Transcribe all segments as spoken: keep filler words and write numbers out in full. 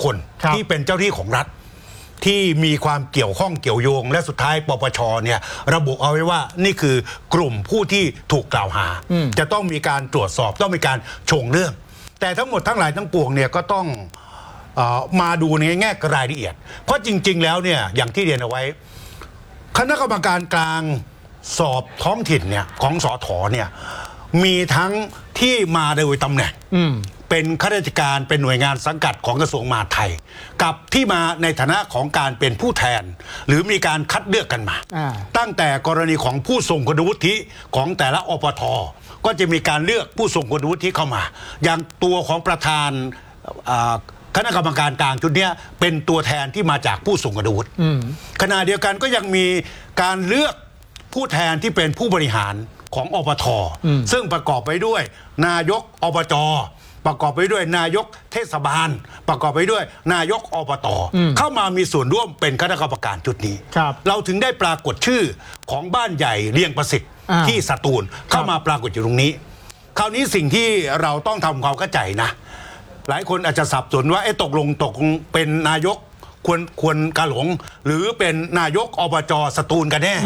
คนที่เป็นเจ้าหน้าที่ของรัฐที่มีความเกี่ยวข้องเกี่ยวโยงและสุดท้ายปปชเนี่ยระบุเอาไว้ว่านี่คือกลุ่มผู้ที่ถูกกล่าวหาจะต้องมีการตรวจสอบต้องมีการชงเรื่องแต่ทั้งหมดทั้งหลายทั้งปวงเนี่ยก็ต้องเอ่อมาดูในแง่รายละเอียดเพราะจริงๆแล้วเนี่ยอย่างที่เรียนเอาไว้คณะกรรมการกลางสอบท้องถิ่นเนี่ยของสถเนี่ยมีทั้งที่มาโดยตำแหน่งเป็นข้าราชการเป็นหน่วยงานสังกัดของกระทรวงมหาดไทยกับที่มาในฐานะของการเป็นผู้แทนหรือมีการคัดเลือกกันมาตั้งแต่กรณีของผู้ทรงคุณวุฒิของแต่ละอปทก็จะมีการเลือกผู้ทรงคุณวุฒิเข้ามาอย่างตัวของประธานคณะกรรมการกลางชุดนี้เป็นตัวแทนที่มาจากผู้ทรงคุณวุฒิขณะเดียวกันก็ยังมีการเลือกผู้แทนที่เป็นผู้บริหารของอปทซึ่งประกอบไปด้วยนายกอบจประกอบไปด้วยนายกเทศบาลประกอบไปด้วยนายกอบตเข้ามามีส่วนร่วมเป็นคณะกรรมการชุดนี้เราถึงได้ปรากฏชื่อของบ้านใหญ่เลียงประสิทธิ์ที่สตูลเข้ามาปรากฏอยู่ตรงนี้คราวนี้สิ่งที่เราต้องทำความเข้าใจนะหลายคนอาจจะสับสนว่าไอ้ตกลงตกเป็นนายกควรควรกาหลงหรือเป็นนายกอบจสตูลกันแน่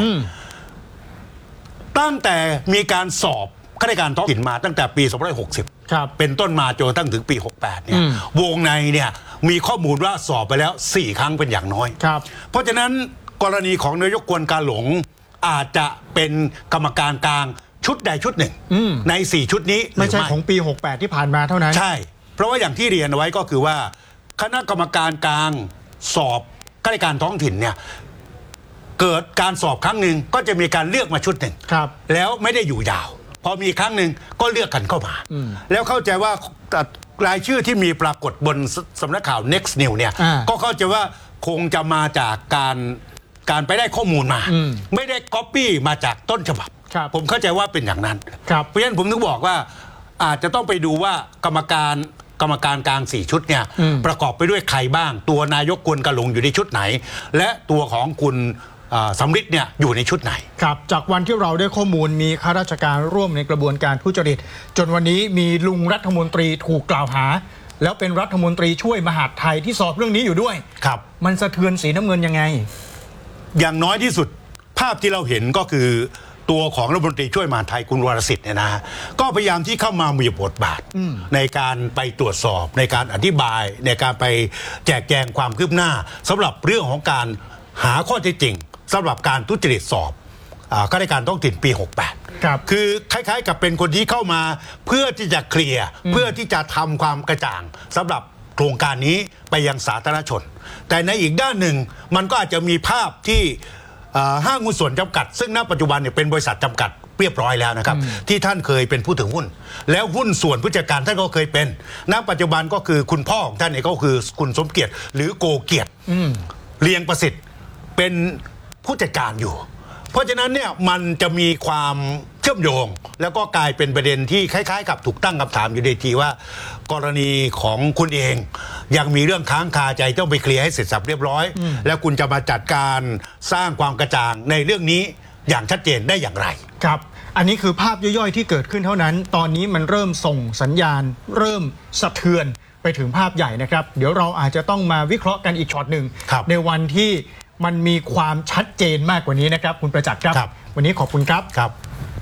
ตั้งแต่มีการสอบข้าราชการท้องถิ่นมาตั้งแต่ปีสองพันห้าร้อยหกสิบเป็นต้นมาจนตั้งถึงปีหกสิบแปดเนี่ยวงในเนี่ยมีข้อมูลว่าสอบไปแล้วสี่ครั้งเป็นอย่างน้อยเพราะฉะนั้นกรณีของนายกกวนกาหลงอาจจะเป็นกรรมการกลางชุดใดชุดหนึ่งในสี่ชุดนี้ไม่ใช่ของปีหกสิบแปดที่ผ่านมาเท่านั้นใช่เพราะว่าอย่างที่เรียนเอาไว้ก็คือว่าคณะกรรมการกลางสอบข้าราชการท้องถิ่นเนี่ยเกิดการสอบครั้งหนึ่งก็จะมีการเลือกมาชุดหนึ่งแล้วไม่ได้อยู่ยาวพอมีครั้งหนึ่งก็เลือกกันเข้ามาแล้วเข้าใจว่ารายชื่อที่มีปรากฏบนสำนักข่าว Next News เนี่ยก็เข้าใจว่าคงจะมาจากการการไปได้ข้อมูลมาไม่ได้ก๊อปปี้มาจากต้นฉบับผมเข้าใจว่าเป็นอย่างนั้นเพราะฉะนั้นผมถึงบอกว่าอาจจะต้องไปดูว่ากรรมการกรรมการกลางสี่ชุดเนี่ยประกอบไปด้วยใครบ้างตัวนายกกวนกาหลงอยู่ในชุดไหนและตัวของคุณสำริดเนี่ยอยู่ในชุดไหนครับจากวันที่เราได้ข้อมูลมีข้าราชการร่วมในกระบวนการทุจริตจนวันนี้มีลุงรัฐมนตรีถูกกล่าวหาแล้วเป็นรัฐมนตรีช่วยมหาดไทยที่สอบเรื่องนี้อยู่ด้วยครับมันสะเทือนสีน้ำเงินยังไงอย่างน้อยที่สุดภาพที่เราเห็นก็คือตัวของรัฐมนตรีช่วยมหาดไทยคุณวรสิทธิ์เนี่ยนะฮะก็พยายามที่เข้ามามีบทบาทในการไปตรวจสอบในการอธิบายในการไปแจกแจงความคืบหน้าสำหรับเรื่องของการหาข้อเท็จจริงสำหรับการทุจริตสอบข้าราชการท้องถิ่นปีหกสิบแปดครับคือคล้ายๆกับเป็นคนที่เข้ามาเพื่อที่จะเคลียร์เพื่อที่จะทำความกระจ่างสำหรับโครงการนี้ไปยังสาธารณชนแต่ในอีกด้านหนึ่งมันก็อาจจะมีภาพที่ห้างหุ้นส่วนจำกัดซึ่งณปัจจุบันเนี่ยเป็นบริษัทจำกัดเรียบร้อยแล้วนะครับที่ท่านเคยเป็นผู้ถือหุ้นแล้วหุ้นส่วนผู้จัดการท่านก็เคยเป็นณปัจจุบันก็คือคุณพ่อของท่านเนี่ยก็คือคุณสมเกียรติหรือโกเกียรติเลียงประสิทธิ์เป็นผู้จัดการอยู่เพราะฉะนั้นเนี่ยมันจะมีความเชื่อมโยงแล้วก็กลายเป็นประเด็นที่คล้ายๆกับถูกตั้งคำถามอยู่ในทีว่ากรณีของคุณเองยังมีเรื่องค้างคาใจต้องไปเคลียร์ให้เสร็จสับเรียบร้อยแล้วคุณจะมาจัดการสร้างความกระจ่างในเรื่องนี้อย่างชัดเจนได้อย่างไรครับอันนี้คือภาพย่อยๆที่เกิดขึ้นเท่านั้นตอนนี้มันเริ่มส่งสัญญาณเริ่มสะเทือนไปถึงภาพใหญ่นะครับเดี๋ยวเราอาจจะต้องมาวิเคราะห์กันอีกช็อตหนึ่งในวันที่มันมีความชัดเจนมากกว่านี้นะครับคุณประจักษ์ครับวันนี้ขอบคุณครับครับ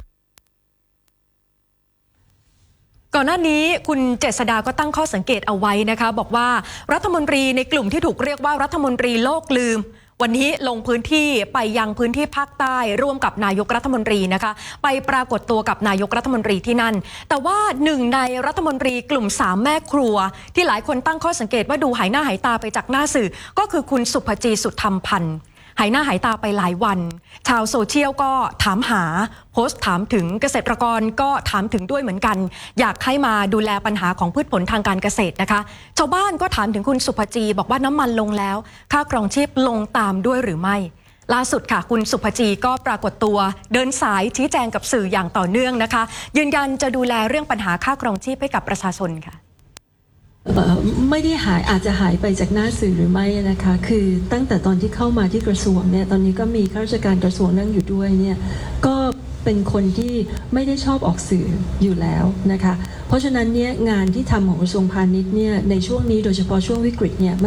ก่อนหน้านี้คุณเจษฎาก็ตั้งข้อสังเกตเอาไว้นะคะบอกว่ารัฐมนตรีในกลุ่มที่ถูกเรียกว่ารัฐมนตรีโลกลืมวันนี้ลงพื้นที่ไปยังพื้นที่ภาคใต้ร่วมกับนายกรัฐมนตรีนะคะไปปรากฏตัวกับนายกรัฐมนตรีที่นั่นแต่ว่าหนึ่งในรัฐมนตรีกลุ่มสามแม่ครัวที่หลายคนตั้งข้อสังเกตว่าดูหายหน้าหายตาไปจากหน้าสื่อก็คือคุณสุภจีสุธรรมพันธ์หายหน้าหายตาไปหลายวันชาวโซเชียลก็ถามหาโพสต์ถามถึงเกษตรกรก็ถามถึงด้วยเหมือนกันอยากให้มาดูแลปัญหาของพืชผลทางการเกษตรนะคะชาวบ้านก็ถามถึงคุณสุภจีบอกว่าน้ำมันลงแล้วค่าครองชีพลงตามด้วยหรือไม่ล่าสุดค่ะคุณสุภจีก็ปรากฏตัวเดินสายชี้แจงกับสื่ออย่างต่อเนื่องนะคะยืนยันจะดูแลเรื่องปัญหาค่าครองชีพให้กับประชาชนค่ะไม่ได้หายอาจจะหายไปจากหน้าสื่อหรือไม่นะคะคือตั้งแต่ตอนที่เข้ามาที่กระทรวงเนี่ยตอนนี้ก็มีข้าราชการกระทรวงนั่งอยู่ด้วยเนี่ยก็เป็นคนที่ไม่ได้ชอบออกสื่ออยู่แล้วนะคะเพราะฉะนั้นเนี่ยงานที่ทำของกระทรวงพาณิชย์เนี่ยในช่วงนี้โดยเฉพาะช่วงวิกฤตเนี่ย